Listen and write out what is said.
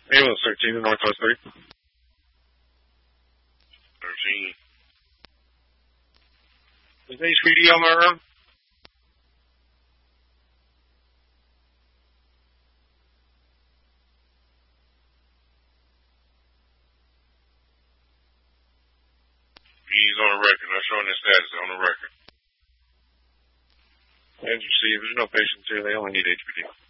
Ambulance 13 to Northwest 3. 13. Is HPD on my run? He's on the record. Not showing his status. On the record. As you see, there's no patients here. They only need HPD.